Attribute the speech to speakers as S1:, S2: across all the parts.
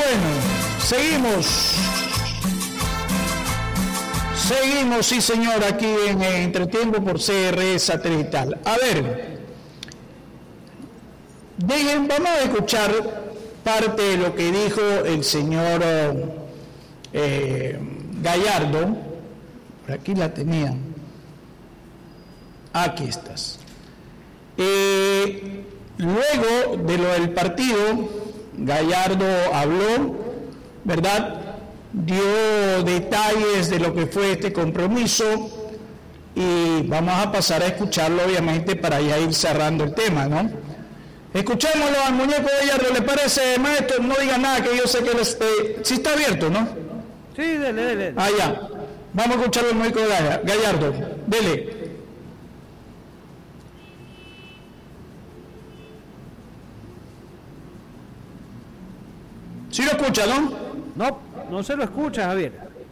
S1: Bueno, seguimos, sí señor, aquí en Entretiempo por CRE Satelital. A ver, vamos a escuchar parte de lo que dijo el señor Gallardo. Por aquí la tenía. Aquí estás. Luego de lo del partido, Gallardo habló, ¿verdad? Dio detalles de lo que fue este compromiso y vamos a pasar a escucharlo, obviamente, para ya ir cerrando el tema, ¿no? Escuchémoslo al muñeco Gallardo, ¿le parece, maestro? No diga nada, que yo sé que sí está abierto, ¿no?
S2: Sí, dele.
S1: Ah, ya. Vamos a escucharlo al muñeco Gallardo. Dele. ¿Sí lo escucha, no?
S2: No se lo escucha, Javier.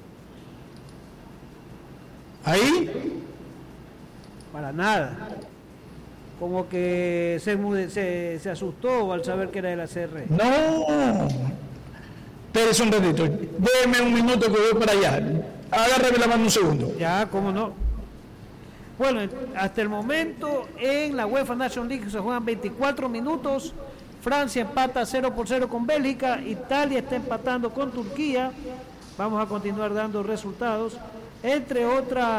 S1: ¿Ahí?
S2: Para nada. Como que se asustó al saber que era de la CR.
S1: No. Espérese un ratito. Déjeme un minuto que voy para allá. Agárrame la mano un segundo.
S2: Ya, cómo no. Bueno, hasta el momento en la UEFA Nations League se juegan 24 minutos. Francia empata 0-0 con Bélgica. Italia está empatando con Turquía. Vamos a continuar dando resultados. Entre otras